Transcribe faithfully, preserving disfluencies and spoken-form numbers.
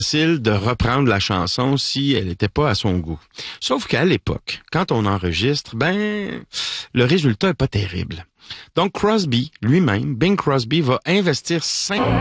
facile de reprendre la chanson si elle n'était pas à son goût. Sauf qu'à l'époque, quand on enregistre, ben, le résultat est pas terrible. Donc Crosby, lui-même, Bing Crosby, va investir cinq